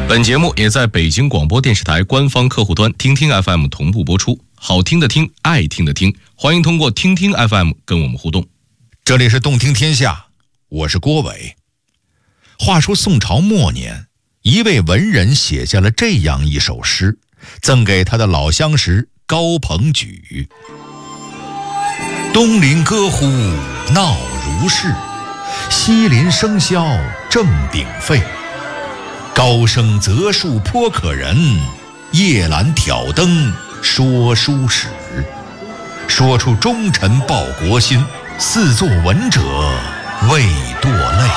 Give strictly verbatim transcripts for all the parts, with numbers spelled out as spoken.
本节目也在北京广播电视台官方客户端听听 F M 同步播出。好听的听，爱听的听，欢迎通过听听 F M 跟我们互动。 这里是动听天下，我是郭伟。话说宋朝末年，一位文人写下了这样一首诗，赠给他的老相识高朋举。东邻歌呼闹如市，西邻笙箫正鼎沸。高声择树颇可人，夜阑挑灯说书史。说出忠臣报国心，似作闻者未堕泪。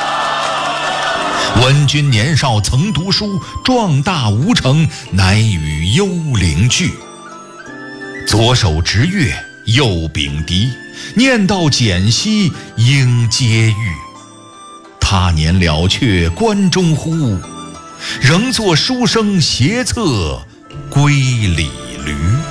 闻君年少曾读书，壮大无成，乃与幽灵聚。左手执月右秉笛，念道简兮应皆遇。他年了却关中乎，仍作书生斜侧归里驴。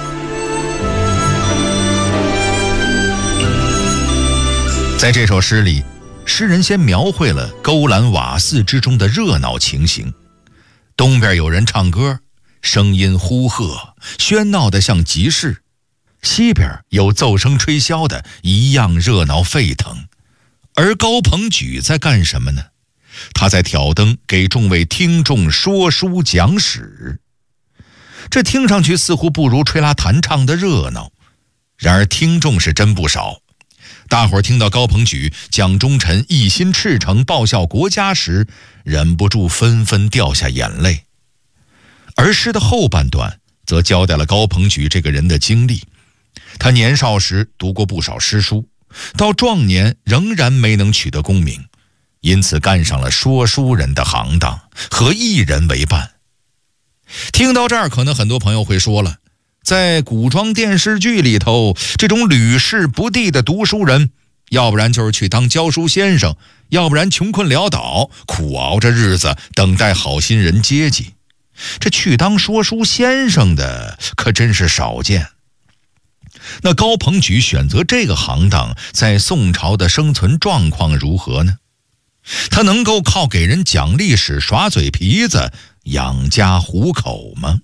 在这首诗里，诗人先描绘了勾栏瓦肆之中的热闹情形。东边有人唱歌，声音呼喝，喧闹得像集市；西边有奏声吹箫的，一样热闹沸腾。而高朋举在干什么呢？他在挑灯给众位听众说书讲史。这听上去似乎不如吹拉弹唱的热闹，然而听众是真不少。大伙儿听到高朋举讲忠臣一心赤诚报效国家时，忍不住纷纷掉下眼泪。而诗的后半段则交代了高朋举这个人的经历。他年少时读过不少诗书，到壮年仍然没能取得功名，因此干上了说书人的行当，和艺人为伴。听到这儿，可能很多朋友会说了，在古装电视剧里头，这种屡试不第的读书人，要不然就是去当教书先生，要不然穷困潦倒，苦熬着日子，等待好心人接济。这去当说书先生的可真是少见。那高朋举选择这个行当，在宋朝的生存状况如何呢？他能够靠给人讲历史耍嘴皮子养家糊口吗？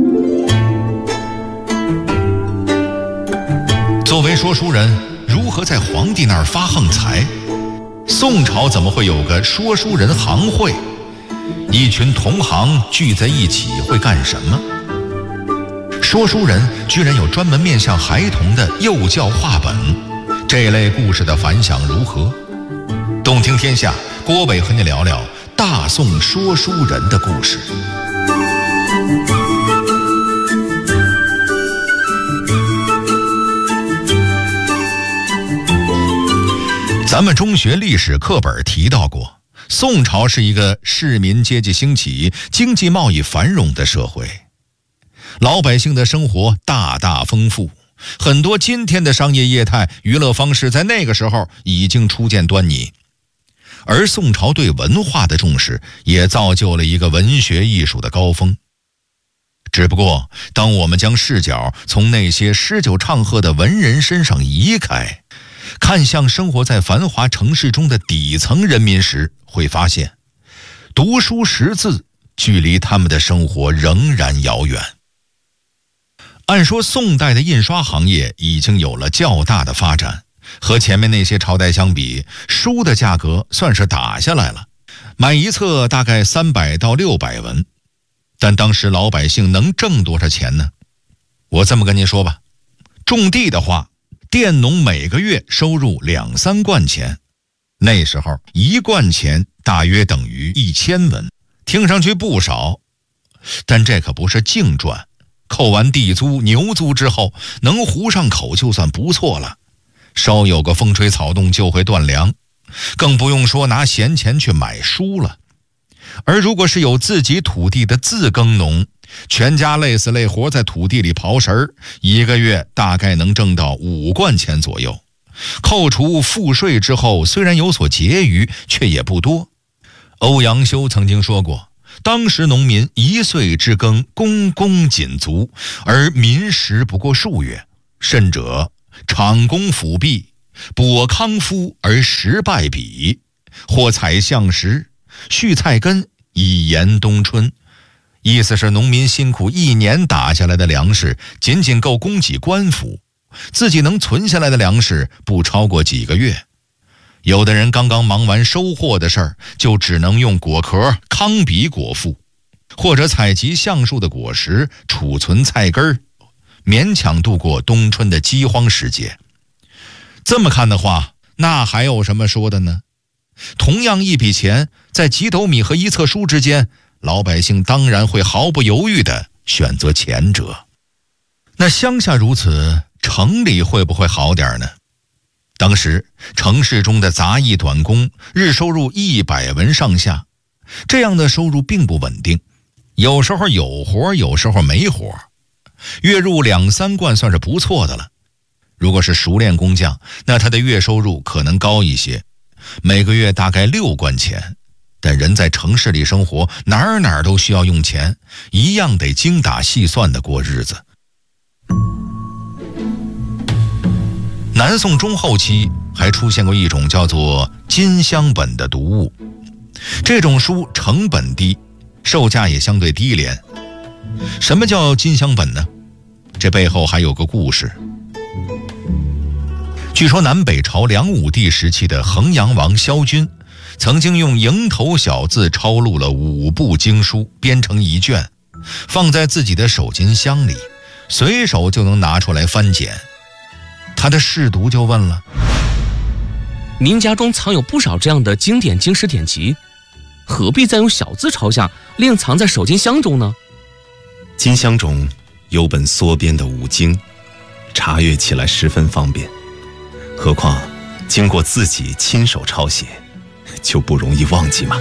作为说书人，如何在皇帝那儿发横财？宋朝怎么会有个说书人行会？一群同行聚在一起会干什么？说书人居然有专门面向孩童的幼教画本，这类故事的反响如何？动听天下，郭伟和你聊聊大宋说书人的故事。咱们中学历史课本提到过，宋朝是一个市民阶级兴起、经济贸易繁荣的社会，老百姓的生活大大丰富，很多今天的商业业态、娱乐方式在那个时候已经初见端倪。而宋朝对文化的重视，也造就了一个文学艺术的高峰。只不过，当我们将视角从那些诗酒唱和的文人身上移开，看向生活在繁华城市中的底层人民时，会发现，读书识字距离他们的生活仍然遥远。按说宋代的印刷行业已经有了较大的发展，和前面那些朝代相比，书的价格算是打下来了，买一册大概三百到六百文。但当时老百姓能挣多少钱呢？我这么跟您说吧，种地的话，佃农每个月收入两三贯钱，那时候一贯钱大约等于一千文，听上去不少，但这可不是净赚，扣完地租、牛租之后，能糊上口就算不错了。稍有个风吹草动就会断粮，更不用说拿闲钱去买书了。而如果是有自己土地的自耕农，全家累死累活在土地里刨食儿，一个月大概能挣到五贯钱左右，扣除赋税之后，虽然有所结余，却也不多。欧阳修曾经说过，当时农民一岁之耕，公公仅足，而民食不过数月，甚者厂工辅弼，跛康夫而食败笔，或采橡实，续菜根以延冬春， 意思是农民辛苦一年打下来的粮食仅仅够供给官府，自己能存下来的粮食不超过几个月。有的人刚刚忙完收获的事儿，就只能用果壳糠秕果腹，或者采集橡树的果实储存菜根儿，勉强度过冬春的饥荒时节。这么看的话，那还有什么说的呢？同样一笔钱，在几斗米和一册书之间，老百姓当然会毫不犹豫地选择前者。那乡下如此，城里会不会好点呢？当时城市中的杂役短工日收入一百文上下，这样的收入并不稳定，有时候有活，有时候没活，月入两三贯算是不错的了。如果是熟练工匠，那他的月收入可能高一些，每个月大概六贯钱。但人在城市里生活，哪儿哪儿都需要用钱，一样得精打细算的过日子。南宋中后期还出现过一种叫做金乡本的读物，这种书成本低，售价也相对低廉。什么叫金乡本呢？这背后还有个故事。据说南北朝梁武帝时期的衡阳王萧军曾经用蝇头小字抄录了五部经书，编成一卷，放在自己的手巾箱里，随手就能拿出来翻检。他的侍读就问了： 您家中藏有不少这样的经典经史典籍，何必再用小字抄下，另藏在手巾箱中呢？ 金箱中有本缩编的五经，查阅起来十分方便，何况经过自己亲手抄写，就不容易忘记吗？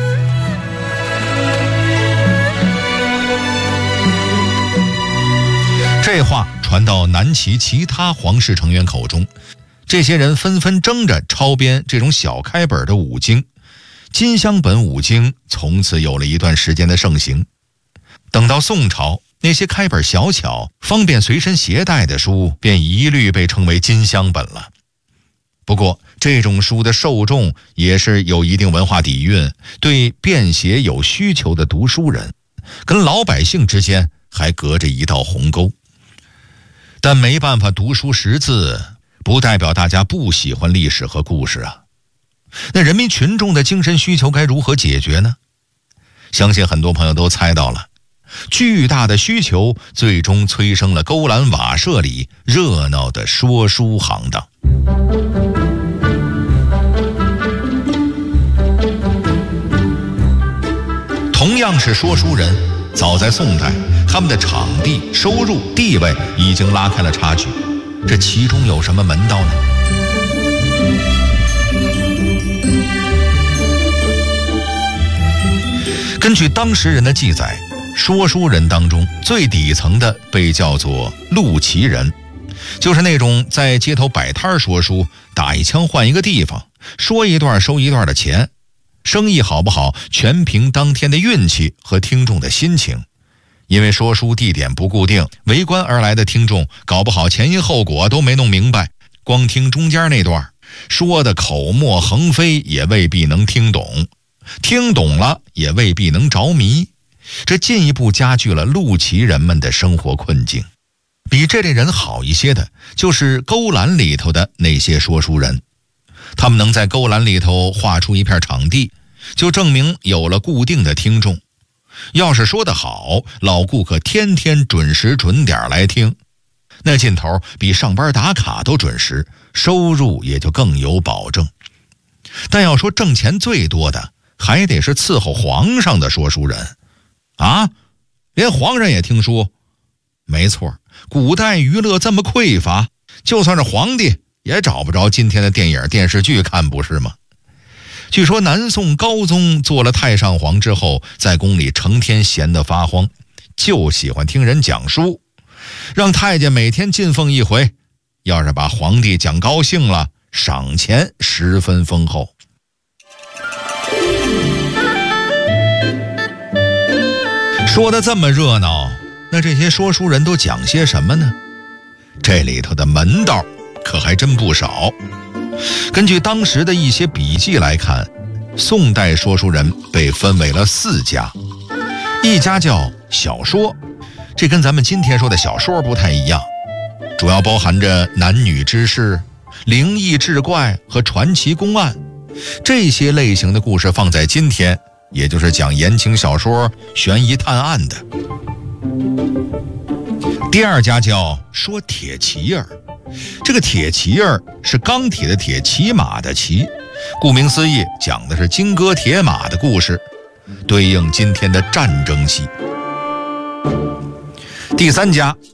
这话传到南齐其他皇室成员口中，这些人纷纷争着抄编这种小开本的五经，金乡本五经从此有了一段时间的盛行。等到宋朝，那些开本小巧、方便随身携带的书便一律被称为金乡本了。不过这种书的受众也是有一定文化底蕴，对便携有需求的读书人，跟老百姓之间还隔着一道鸿沟。但没办法读书识字，不代表大家不喜欢历史和故事啊。那人民群众的精神需求该如何解决呢？相信很多朋友都猜到了，巨大的需求最终催生了勾栏瓦舍里热闹的说书行当。同样是说书人，早在宋代，他们的场地、收入、地位已经拉开了差距。这其中有什么门道呢？根据当时人的记载，说书人当中最底层的被叫做陆骑人，就是那种在街头摆摊说书，打一枪换一个地方，说一段收一段的钱。生意好不好，全凭当天的运气和听众的心情。因为说书地点不固定，围观而来的听众搞不好前因后果都没弄明白，光听中间那段，说的口沫横飞，也未必能听懂，听懂了也未必能着迷。这进一步加剧了陆骑人们的生活困境。比这类人好一些的，就是勾栏里头的那些说书人。他们能在勾栏里头画出一片场地，就证明有了固定的听众。要是说得好，老顾客天天准时准点来听，那劲头比上班打卡都准时，收入也就更有保证。但要说挣钱最多的，还得是伺候皇上的说书人啊！连皇上也听书？没错，古代娱乐这么匮乏，就算是皇帝也找不着今天的电影电视剧看，不是吗？据说南宋高宗做了太上皇之后，在宫里成天闲得发慌，就喜欢听人讲书，让太监每天进奉一回，要是把皇帝讲高兴了，赏钱十分丰厚。说得这么热闹，那这些说书人都讲些什么呢？这里头的门道可还真不少。根据当时的一些笔记来看，宋代说书人被分为了四家。 一家叫小说，这跟咱们今天说的小说不太一样，主要包含着男女之事、灵异志怪和传奇公案。这些类型的故事放在今天，也就是讲言情小说、悬疑探案的。第二家叫说铁骑儿，这个铁骑儿是钢铁的铁，骑马的骑，顾名思义，讲的是金戈铁马的故事，对应今天的战争戏。第三家